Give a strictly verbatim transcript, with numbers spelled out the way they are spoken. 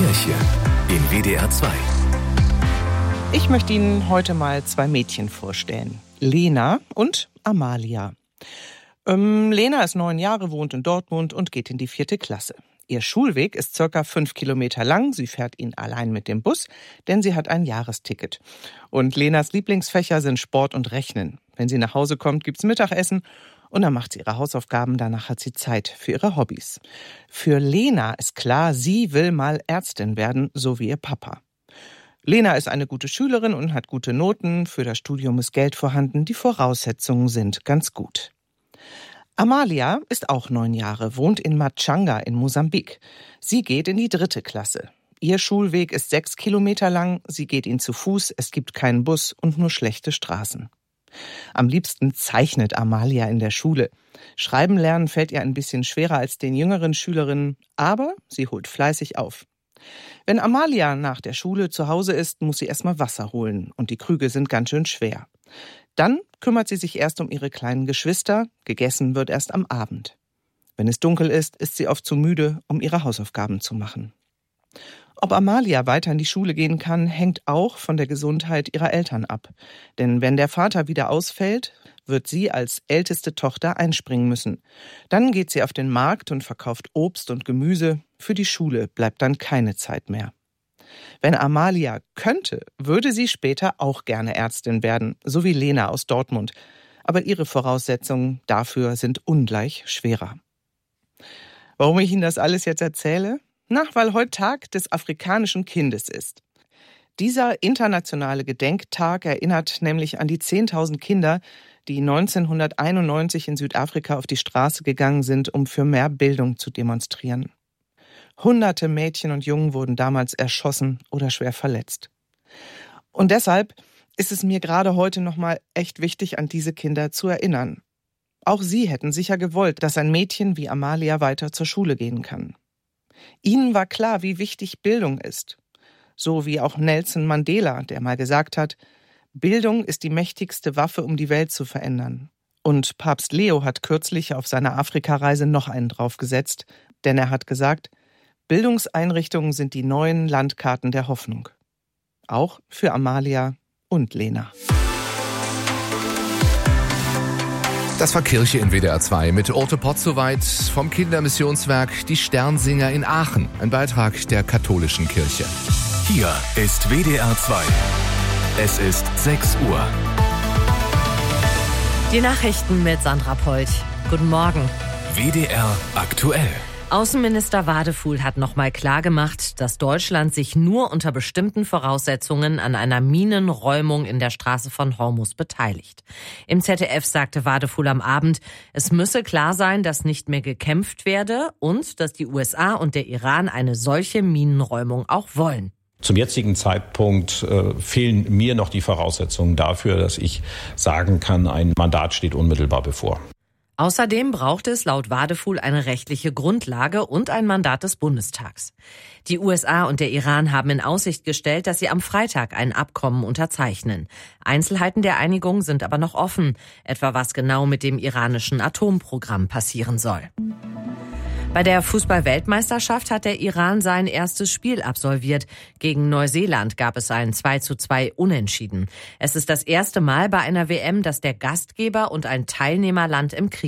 Kirche in W D R zwei. Ich möchte Ihnen heute mal zwei Mädchen vorstellen. Lena und Amalia. Ähm, Lena ist neun Jahre, wohnt in Dortmund und geht in die vierte Klasse. Ihr Schulweg ist circa fünf Kilometer lang. Sie fährt ihn allein mit dem Bus, denn sie hat ein Jahresticket. Und Lenas Lieblingsfächer sind Sport und Rechnen. Wenn sie nach Hause kommt, gibt's Mittagessen und dann macht sie ihre Hausaufgaben. Danach hat sie Zeit für ihre Hobbys. Für Lena ist klar, sie will mal Ärztin werden, so wie ihr Papa. Lena ist eine gute Schülerin und hat gute Noten. Für das Studium ist Geld vorhanden. Die Voraussetzungen sind ganz gut. Amalia ist auch neun Jahre, wohnt in Machanga in Mosambik. Sie geht in die dritte Klasse. Ihr Schulweg ist sechs Kilometer lang. Sie geht ihn zu Fuß. Es gibt keinen Bus und nur schlechte Straßen. Am liebsten zeichnet Amalia in der Schule. Schreiben lernen fällt ihr ein bisschen schwerer als den jüngeren Schülerinnen, aber sie holt fleißig auf. Wenn Amalia nach der Schule zu Hause ist, muss sie erstmal Wasser holen und die Krüge sind ganz schön schwer. Dann kümmert sie sich erst um ihre kleinen Geschwister, gegessen wird erst am Abend. Wenn es dunkel ist, ist sie oft zu müde, um ihre Hausaufgaben zu machen. Ob Amalia weiter in die Schule gehen kann, hängt auch von der Gesundheit ihrer Eltern ab. Denn wenn der Vater wieder ausfällt, wird sie als älteste Tochter einspringen müssen. Dann geht sie auf den Markt und verkauft Obst und Gemüse. Für die Schule bleibt dann keine Zeit mehr. Wenn Amalia könnte, würde sie später auch gerne Ärztin werden, so wie Lena aus Dortmund. Aber ihre Voraussetzungen dafür sind ungleich schwerer. Warum ich Ihnen das alles jetzt erzähle? Na, weil heute Tag des afrikanischen Kindes ist. Dieser internationale Gedenktag erinnert nämlich an die zehntausend Kinder, die neunzehnhunderteinundneunzig in Südafrika auf die Straße gegangen sind, um für mehr Bildung zu demonstrieren. Hunderte Mädchen und Jungen wurden damals erschossen oder schwer verletzt. Und deshalb ist es mir gerade heute nochmal echt wichtig, an diese Kinder zu erinnern. Auch sie hätten sicher gewollt, dass ein Mädchen wie Amalia weiter zur Schule gehen kann. Ihnen war klar, wie wichtig Bildung ist. So wie auch Nelson Mandela, der mal gesagt hat, Bildung ist die mächtigste Waffe, um die Welt zu verändern. Und Papst Leo hat kürzlich auf seiner Afrikareise noch einen draufgesetzt, denn er hat gesagt, Bildungseinrichtungen sind die neuen Landkarten der Hoffnung. Auch für Amalia und Lena. Das war Kirche in W D R zwei mit Orte Potzowait vom Kindermissionswerk Die Sternsinger in Aachen. Ein Beitrag der katholischen Kirche. Hier ist W D R zwei. Es ist sechs Uhr. Die Nachrichten mit Sandra Polt. Guten Morgen. W D R aktuell. Außenminister Wadefuhl hat nochmal klargemacht, dass Deutschland sich nur unter bestimmten Voraussetzungen an einer Minenräumung in der Straße von Hormuz beteiligt. Im Z D F sagte Wadefuhl am Abend, es müsse klar sein, dass nicht mehr gekämpft werde und dass die U S A und der Iran eine solche Minenräumung auch wollen. Zum jetzigen Zeitpunkt äh, fehlen mir noch die Voraussetzungen dafür, dass ich sagen kann, ein Mandat steht unmittelbar bevor. Außerdem braucht es laut Wadefuhl eine rechtliche Grundlage und ein Mandat des Bundestags. Die U S A und der Iran haben in Aussicht gestellt, dass sie am Freitag ein Abkommen unterzeichnen. Einzelheiten der Einigung sind aber noch offen, etwa was genau mit dem iranischen Atomprogramm passieren soll. Bei der Fußball-Weltmeisterschaft hat der Iran sein erstes Spiel absolviert. Gegen Neuseeland gab es ein zwei zu zwei Unentschieden. Es ist das erste Mal bei einer W M, dass der Gastgeber und ein Teilnehmerland im Krieg